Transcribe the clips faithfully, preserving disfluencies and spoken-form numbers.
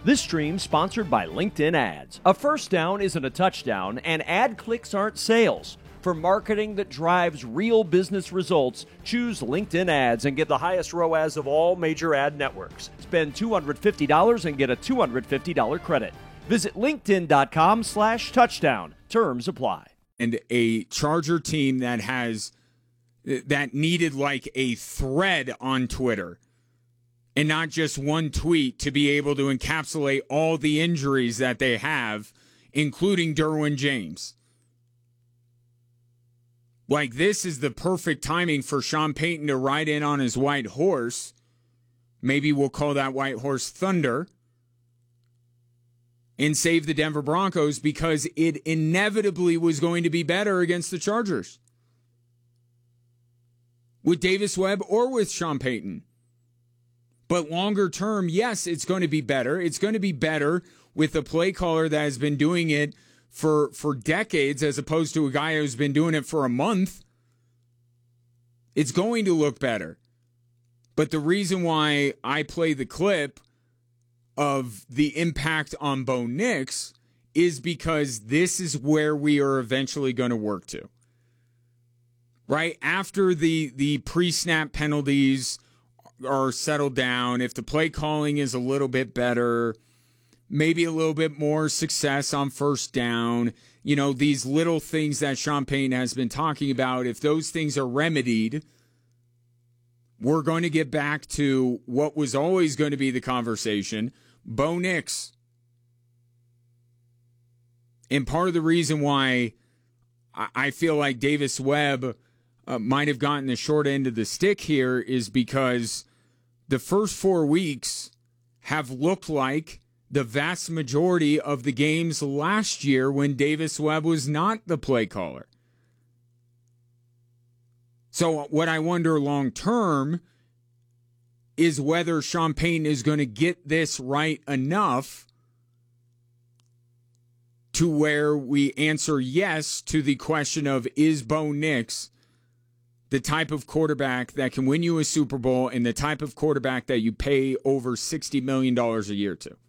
This stream sponsored by LinkedIn Ads. A first down isn't a touchdown, and ad clicks aren't sales. For marketing that drives real business results, choose LinkedIn Ads and get the highest R O A S of all major ad networks. Spend two hundred fifty dollars and get a two hundred fifty dollars credit. Visit linkedin.com slash touchdown. Terms apply. And a Charger team that has that needed like a thread on Twitter and not just one tweet to be able to encapsulate all the injuries that they have, including Derwin James. Like, this is the perfect timing for Sean Payton to ride in on his white horse. Maybe we'll call that white horse Thunder. And save the Denver Broncos because it inevitably was going to be better against the Chargers. With Davis Webb or with Sean Payton. But longer term, yes, it's going to be better. It's going to be better with a play caller that has been doing it for, for decades as opposed to a guy who's been doing it for a month. It's going to look better. But the reason why I play the clip of the impact on Bo Nix is because this is where we are eventually going to work to. Right? After the, the pre-snap penalties are settled down, if the play calling is a little bit better, maybe a little bit more success on first down, you know, these little things that Sean Payton has been talking about, if those things are remedied, we're going to get back to what was always going to be the conversation, Bo Nix. And part of the reason why I feel like Davis Webb uh, might have gotten the short end of the stick here is because the first four weeks have looked like the vast majority of the games last year when Davis Webb was not the play caller. So what I wonder long term is whether Sean Payton is going to get this right enough to where we answer yes to the question of, is Bo Nix the type of quarterback that can win you a Super Bowl and the type of quarterback that you pay over sixty million dollars a year to?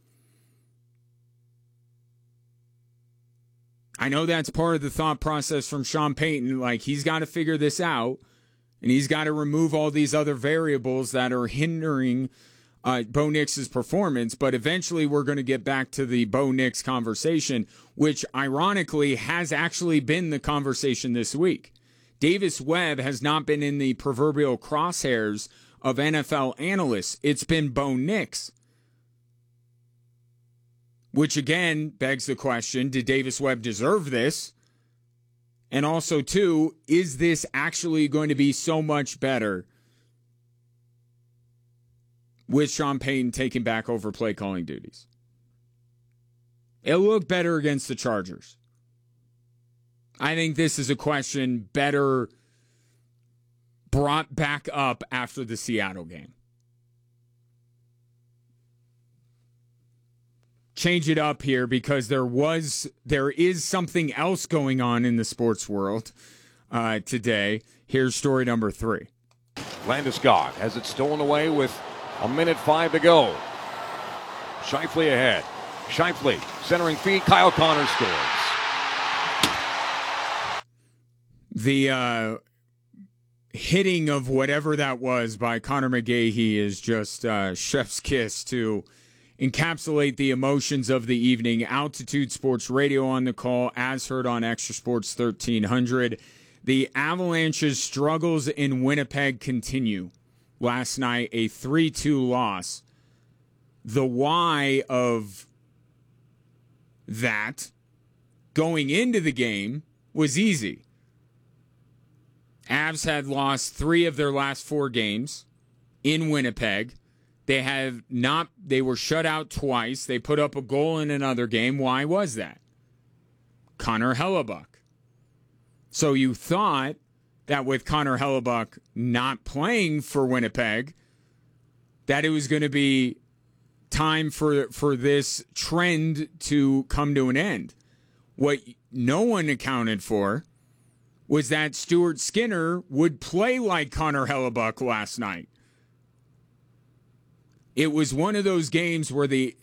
I know that's part of the thought process from Sean Payton. Like, he's got to figure this out, and he's got to remove all these other variables that are hindering uh, Bo Nix's performance. But eventually we're going to get back to the Bo Nix conversation, which ironically has actually been the conversation this week. Davis Webb has not been in the proverbial crosshairs of N F L analysts. It's been Bo Nix. Which again begs the question, did Davis Webb deserve this? And also, too, is this actually going to be so much better with Sean Payton taking back over play calling duties? It'll look better against the Chargers. I think this is a question better brought back up after the Seattle game. Change it up here because there was, there is something else going on in the sports world uh, today. Here's story number three. Landeskog has it stolen away with a minute five to go. Scheifele ahead. Scheifele centering feed. Kyle Connor scores. The uh, hitting of whatever that was by Connor McGahey is just uh, chef's kiss to encapsulate the emotions of the evening. Altitude Sports Radio on the call, as heard on Extra Sports thirteen hundred. The Avalanche's struggles in Winnipeg continue. Last night, a three two loss. The why of that going into the game was easy. Avs had lost three of their last four games in Winnipeg. They have not, they were shut out twice. They put up a goal in another game. Why was that? Connor Hellebuyck. So you thought that with Connor Hellebuyck not playing for Winnipeg, that it was going to be time for, for this trend to come to an end. What no one accounted for was that Stuart Skinner would play like Connor Hellebuyck last night. It was one of those games where the